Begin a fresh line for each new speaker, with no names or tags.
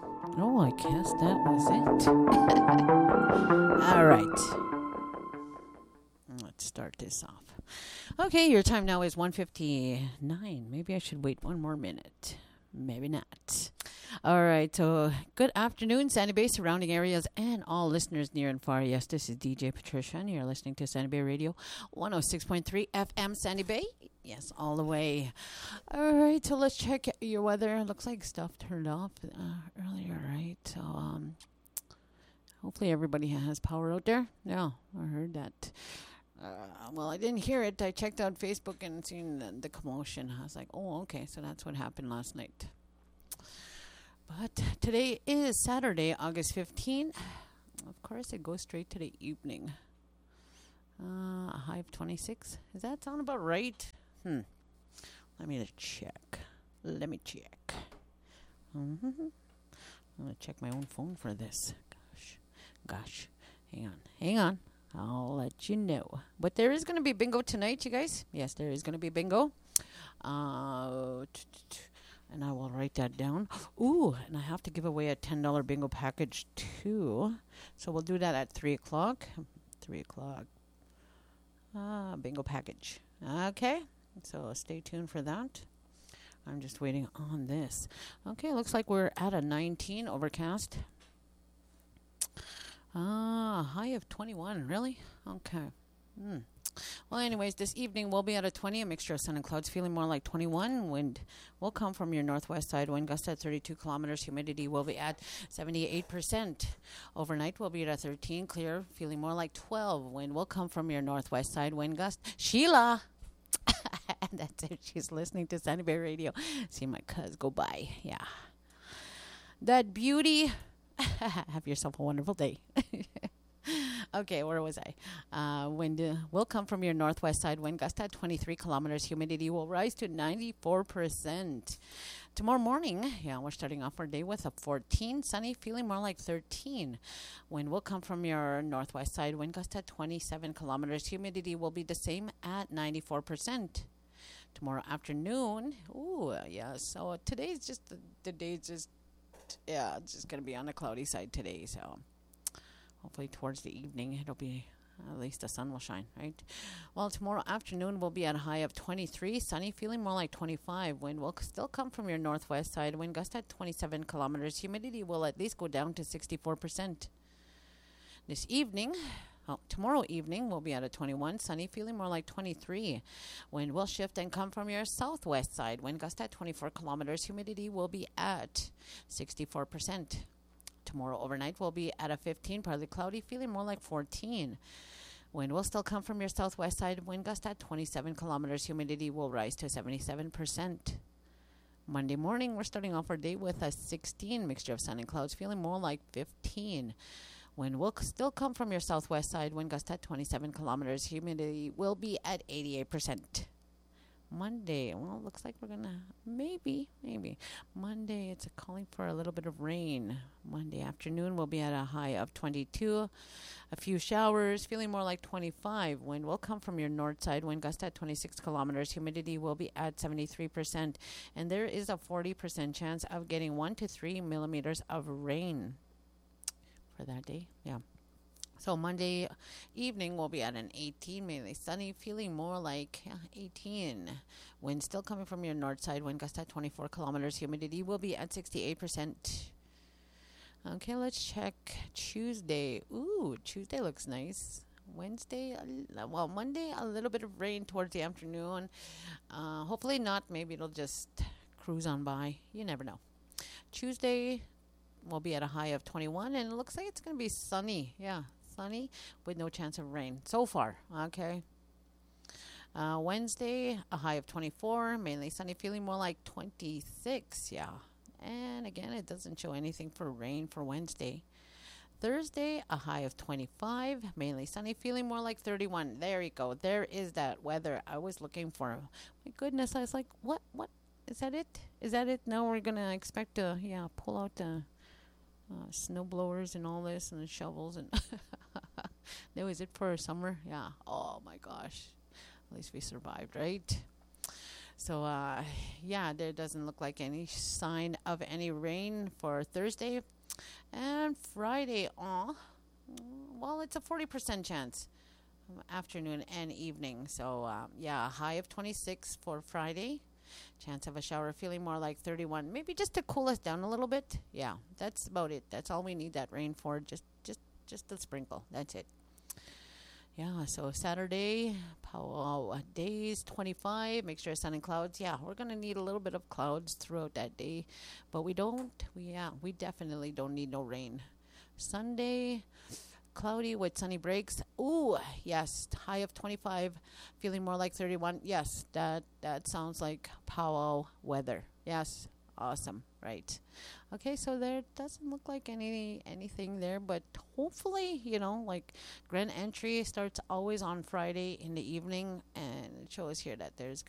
Oh, I guess that was it. All right. Let's start this off. Okay, your time now is 1:59. Maybe I should wait one more minute. Maybe not. All right, so good afternoon, Sandy Bay, surrounding areas, and all listeners near and far. Yes, this is DJ Patricia, and you're listening to Sandy Bay Radio, 106.3 FM, Sandy Bay. Yes, all the way. All right, so let's check your weather. Looks like stuff turned off earlier, right? So, hopefully everybody has power out there. Yeah, I heard that. Well, I didn't hear it. I checked out Facebook and seen the commotion. I was like, oh, okay, so that's what happened last night. But today is Saturday, August 15. Of course, it goes straight to the evening. A high of 26. Does that sound about right? Let me just check. Let me check. I'm going to check my own phone for this. Gosh. Hang on. I'll let you know. But there is going to be bingo tonight, you guys. Yes, there is going to be bingo. And I will write that down. Ooh, and I have to give away a $10 bingo package too. So we'll do that at 3 o'clock. 3 o'clock. Bingo package. Okay. So stay tuned for that. I'm just waiting on this. Okay, looks like we're at a 19 overcast. High of 21, really? Okay. Well, anyways, this evening we'll be at a 20, a mixture of sun and clouds, feeling more like 21. Wind will come from your northwest side. Wind gust at 32 kilometers. Humidity will be at 78%. Overnight we'll be at a 13, clear, feeling more like 12. Wind will come from your northwest side. Wind gust. Sheila! And that's it. She's listening to Sandy Bay Radio. See my cuz go by. Yeah. That beauty. Have yourself a wonderful day. Okay, where was I? Wind will come from your northwest side. Wind gust at 23 kilometers. Humidity will rise to 94%. Tomorrow morning, we're starting off our day with a 14. Sunny, feeling more like 13. Wind will come from your northwest side. Wind gust at 27 kilometers. Humidity will be the same at 94%. Tomorrow afternoon, so today's just the day's just, it's just going to be on the cloudy side today, so hopefully towards the evening it'll be, at least the sun will shine, right? Well, tomorrow afternoon will be at a high of 23, sunny, feeling more like 25. Wind will still come from your northwest side. Wind gust at 27 kilometers. Humidity will at least go down to 64%. This evening, tomorrow evening will be at a 21, sunny, feeling more like 23. Wind will shift and come from your southwest side. Wind gust at 24 kilometers. Humidity will be at 64%. Tomorrow overnight will be at a 15, partly cloudy, feeling more like 14. Wind will still come from your southwest side. Wind gust at 27 kilometers. Humidity will rise to 77%. Monday morning, we're starting off our day with a 16, mixture of sun and clouds, feeling more like 15. Wind will still come from your southwest side. Wind gust at 27 kilometers. Humidity will be at 88%. Monday, well, it looks like we're going to, maybe. Monday, it's calling for a little bit of rain. Monday afternoon, we'll be at a high of 22. A few showers, feeling more like 25. Wind will come from your north side. Wind gust at 26 kilometers. Humidity will be at 73%. And there is a 40% chance of getting 1 to 3 millimeters of rain for that day. Yeah. So Monday evening will be at an 18, mainly sunny, feeling more like 18. Wind still coming from your north side. Wind gust at 24 kilometers. Humidity will be at 68%. Okay, let's check Tuesday. Ooh, Tuesday looks nice. Monday, a little bit of rain towards the afternoon. Hopefully not. Maybe it'll just cruise on by. You never know. Tuesday will be at a high of 21, and it looks like it's going to be sunny. Yeah, sunny with no chance of rain so far. Okay. Wednesday, a high of 24, mainly sunny, feeling more like 26. Yeah. And again, it doesn't show anything for rain for Wednesday. Thursday, a high of 25, mainly sunny, feeling more like 31. There you go. There is that weather I was looking for. My goodness, I was like, what? Is that it? Is that it? Now we're going to expect to, pull out the snow blowers and all this and the shovels. And that was it for summer. Yeah. Oh, my gosh. At least we survived, right? So, yeah, there doesn't look like any sign of any rain for Thursday. And Friday, well, it's a 40% chance, afternoon and evening. So, yeah, a high of 26 for Friday. Chance of a shower, feeling more like 31. Maybe just to cool us down a little bit. Yeah, that's about it. That's all we need that rain for. Just a sprinkle. That's it. Yeah, so Saturday, days 25, mixture of sun and clouds. Yeah, we're going to need a little bit of clouds throughout that day, but we definitely don't need no rain. Sunday, cloudy with sunny breaks. Ooh, yes, high of 25, feeling more like 31. Yes, that sounds like powwow weather. Yes, awesome, right. Okay, so there doesn't look like anything there, but hopefully, like Grand Entry starts always on Friday in the evening, and it shows here that there's